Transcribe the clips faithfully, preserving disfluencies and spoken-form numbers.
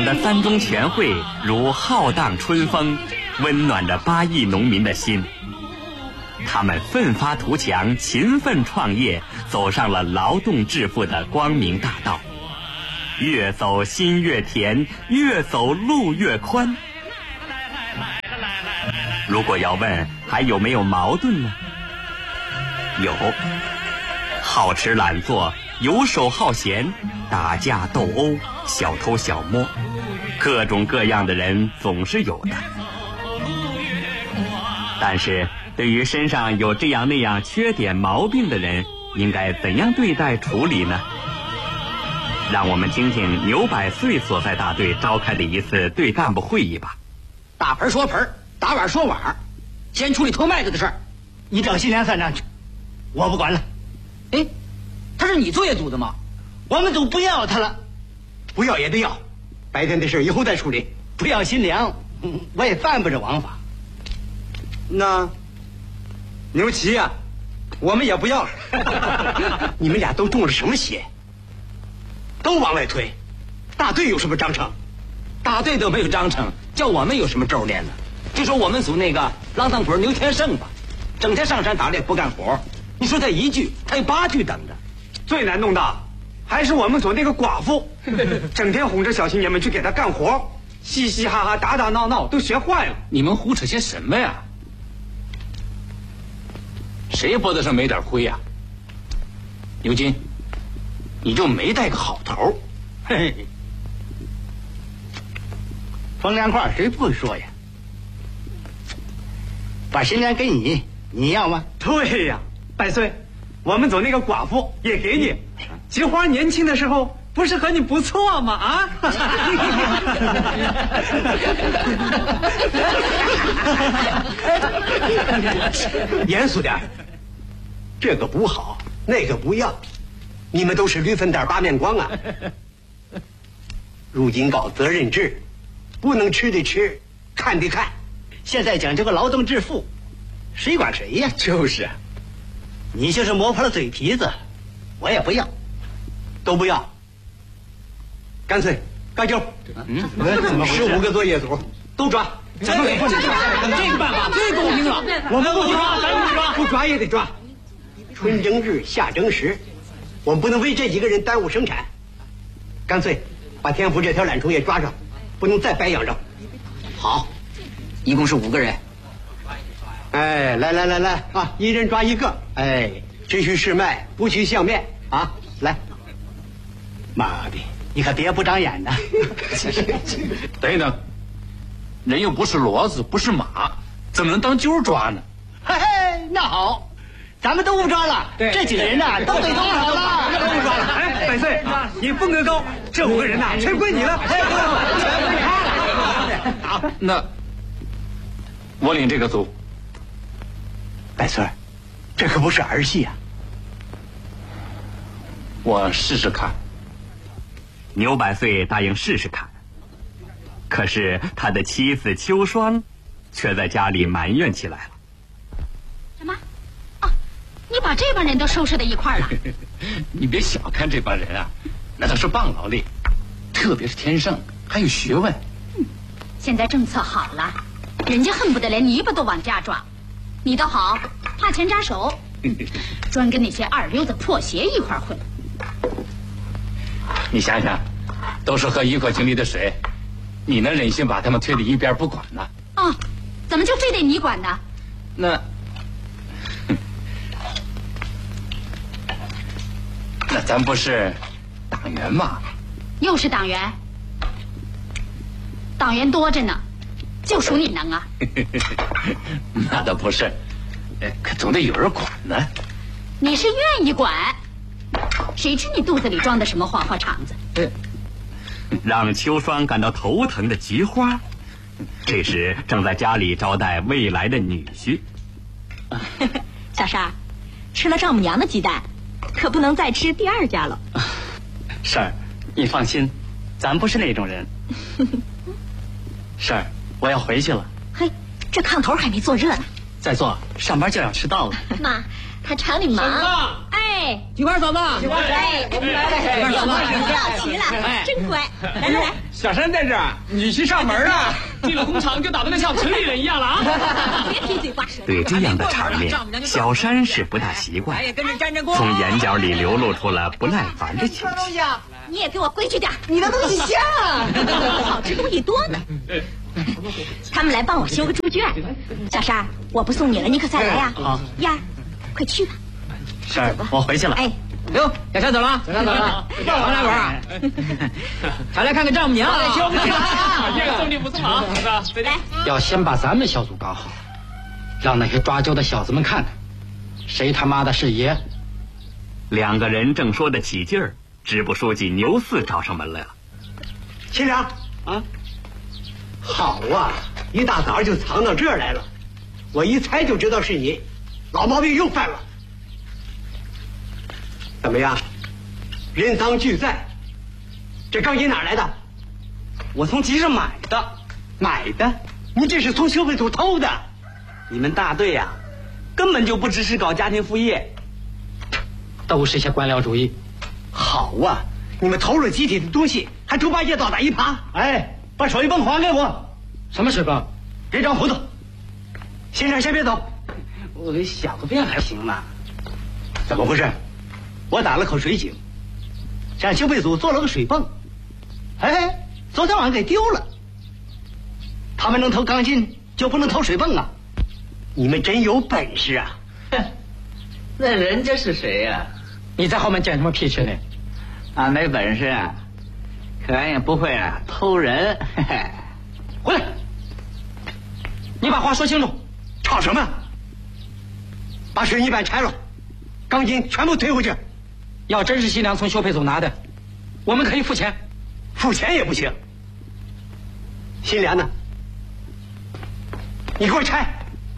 的三中全会如浩荡春风，温暖着八亿农民的心。他们奋发图强，勤奋创业，走上了劳动致富的光明大道。越走心越甜，越走路越宽。如果要问还有没有矛盾呢？有，好吃懒做，游手好闲，打架斗殴，小偷小摸，各种各样的人总是有的。但是对于身上有这样那样缺点毛病的人，应该怎样对待处理呢？让我们听听牛百岁所在大队召开的一次队干部会议吧。 打盆说盆，打碗说碗，先处理偷麦子的事儿，你找新粮算账去，我不管了。哎，他是你作业组的吗？我们组不要他了。 不要也得要，白天的事以后再处理。 不要新粮，我也犯不着王法。 那牛旗呀、啊，我们也不要了。你们俩都中了什么邪？都往外推，大队有什么章程？ 大队都没有章程，叫我们有什么咒念呢？就说我们组那个浪荡鬼牛天胜吧，整天上山打猎不干活，你说他一句，他有八句等着。 最难弄的还是我们组那个寡妇，整天哄着小青年们去给他干活，嘻嘻哈哈打打闹闹都学坏了。 你们胡扯些什么呀？谁脖子上没点灰呀？牛金，你就没带个好头？ 嘿嘿，风凉话谁不会说呀？把新粮给你，你要吗？ 对呀，百岁，我们组那个寡妇也给你。菊花年轻的时候不是和你不错吗？啊！严肃点，这个不好，那个不要，你们都是驴粪蛋八面光啊！如今搞责任制，不能吃的吃，看的看。 现在讲究个劳动致富，谁管谁呀？ 就是， 你就是磨破了嘴皮子，我也不要， 都不要。干脆干就，嗯，十五个作业组都抓， 这个不能抓，这个办法最公平了。 我们不抓，咱不抓，不抓也得抓。春争日，夏争时，我们不能为这几个人耽误生产。干脆把天福这条懒虫也抓上，不能再白养着。 好，一共是五个人。 哎，来来来来啊，一人抓一个。哎，只许试麦，不许相面啊！来， 妈的，你可别不长眼呢。 等一等，人又不是骡子，不是马，怎么能当揪抓呢？ 嘿嘿，那好，咱们都不抓了。这几个人呢，都被抓好了， 都不抓了。哎，百岁，你风格高，这五个人呐，全归你了。 好，那我领这个组。 百岁，这可不是儿戏啊！ 我试试看。 牛百岁答应试试看，可是他的妻子秋霜却在家里埋怨起来了。 什么？哦，你把这帮人都收拾到一块儿了？ 你别小看这帮人啊，那都是棒劳力，特别是天胜，还有学问。 嗯，现在政策好了，人家恨不得连泥巴都往家抓，你倒好，怕钱扎手，专跟那些二流子破鞋一块混。 你想想，都是喝一口井里的水，你能忍心把他们推到一边不管呢？ 哦，怎么就非得你管呢？ 那，那咱不是党员吗？ 又是党员，党员多着呢，就属你能啊。 那倒不是，可总得有人管呢。 你是愿意管，谁知你肚子里装的什么花花肠子？ 让秋霜感到头疼的菊花，这时正在家里招待未来的女婿。 小三儿，吃了丈母娘的鸡蛋，可不能再吃第二家了。 婶儿，你放心，咱不是那种人。婶儿，我要回去了。 嘿，这炕头还没坐热呢。 再坐，上班就要迟到了。 妈，他厂里忙。 婶子， 哎， 哎， 菊花嫂子， 菊花哎，菊花嫂子，到齐了，真乖。来来来， 小山在这儿，你去上门啊！进了工厂就打扮得像城里人一样了啊！ 别提嘴挂舌。 对这样的场面，小山是不大习惯，从眼角里流露出了不耐烦的情绪。 你也给我规矩点， 你的东西香， 好吃东西多呢。他们来帮我修个猪圈，小山，我不送你了，你可再来呀！ 好呀，快去吧。 是，我回去了。 哎， 哟，小山走了，小山走了，王大管，还来看看丈母娘。 兄弟，这个兄弟不错啊， 来， 要先把咱们小组搞好，让那些抓阄的小子们看看，谁他妈的是爷。 两个人正说得起劲儿，支部书记牛四找上门来了。 县长啊，好啊，一大早就藏到这儿来了，我一猜就知道是你，老毛病又犯了。怎么样？人赃俱在，这钢筋哪来的？ 我从集市买的。 买的？你这是从消费组偷的？ 你们大队呀、啊，根本就不支持搞家庭副业， 都是些官僚主义。 好啊，你们偷了集体的东西，还猪八戒倒打一耙。 哎，把手一泵还给我。 什么水泵？ 这张葡萄。 先生先别走， 我给小个便还行吗？ 怎么回事？ 我打了口水井，让修配组做了个水泵，哎，昨天晚上给丢了。他们能偷钢筋，就不能偷水泵啊？ 你们真有本事啊！ 那人家是谁呀、啊？ 你在后面捡什么屁吃呢？ 俺没本事啊，可俺也不会啊偷人。嘿嘿， 回来！你把话说清楚。 吵什么？把水泥板拆了，钢筋全部推回去。 要真是新娘从修配组拿的，我们可以付钱。 付钱也不行。新娘呢？你给我拆！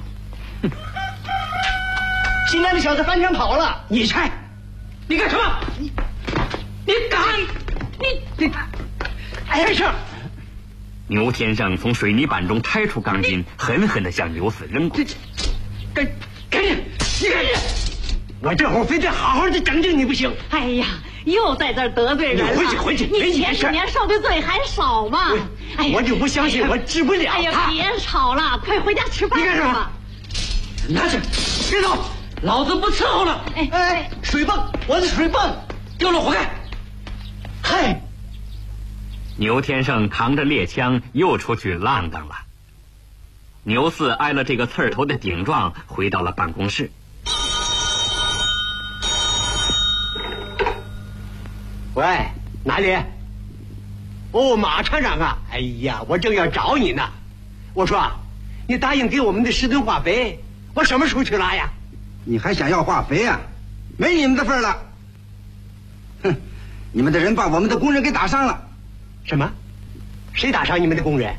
新娘的小子翻墙跑了， 你拆！ 你干什么？你你敢？你你哎呀，是。 牛天胜从水泥板中拆出钢筋，狠狠地向牛四扔过去。 赶赶紧，你赶紧！我这会儿非得好好的整整你不行。 哎呀，又在这儿得罪人了。 你回去回去，没你前几年受的罪还少吗？ 哎呀，我就不相信我治不了他。 哎呀，别吵了，快回家吃饭。 你干什么？拿去，别走，老子不伺候了。 哎哎，水泵，我的水泵丢了活该。嗨。 牛天胜扛着猎枪又出去浪荡了。牛四挨了这个刺儿头的顶撞，回到了办公室。 喂，哪里？哦，马厂长啊！哎呀，我正要找你呢。我说，你答应给我们的十吨化肥，我什么时候去拿呀？ 你还想要化肥呀、啊？没你们的份了。哼，你们的人把我们的工人给打伤了。 什么？谁打伤你们的工人？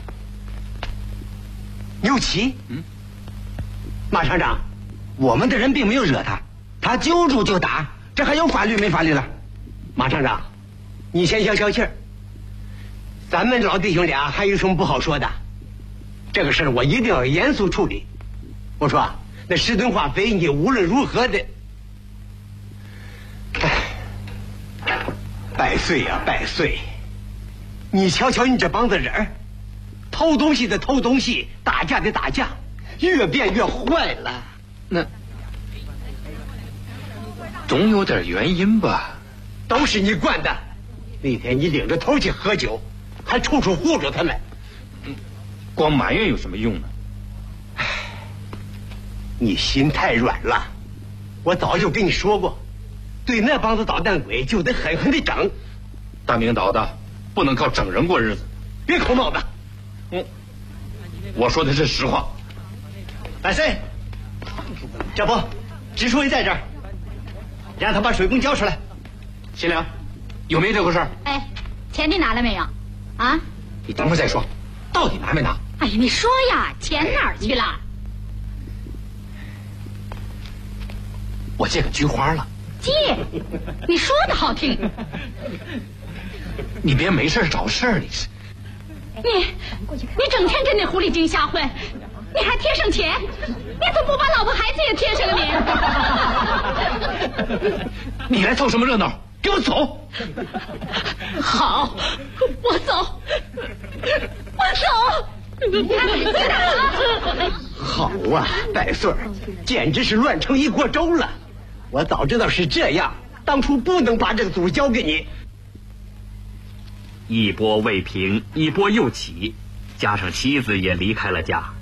牛奇？嗯，马厂长， 我们的人并没有惹他，他揪住就打，这还有法律没法律了？ 马厂长，你先消消气儿。咱们老弟兄俩还有什么不好说的？这个事儿我一定要严肃处理。我说，那十吨化肥你无论如何的，哎，百岁呀、啊、百岁！你瞧瞧你这帮子人儿，偷东西的偷东西，打架的打架，越变越坏了。 那总有点原因吧？ 都是你惯的。那天你领着头去喝酒，还处处护着他们。 光埋怨有什么用呢？ 唉，你心太软了。我早就跟你说过，对那帮子捣蛋鬼就得狠狠的整。 大明倒的不能靠整人过日子。 别扣帽子。 嗯，我说的是实话。 百岁，这不，支书也在这儿，让他把水工交出来。 新良，有没有这回事？ 哎，钱你拿了没有？啊？ 你等会儿再说，到底拿没拿？ 哎呀，你说呀，钱哪儿去了？ 我借给菊花了。 借？你说的好听。 你别没事找事儿，你是。 你你整天跟那狐狸精瞎混，你还贴上钱，你怎么不把老婆孩子也贴上你来凑什么热闹？给我走！ 好，我走，我走。 好啊，戴穗儿，简直是乱成一锅粥了。我早知道是这样，当初不能把这个组交给你。 一波未平，一波又起，加上妻子也离开了家，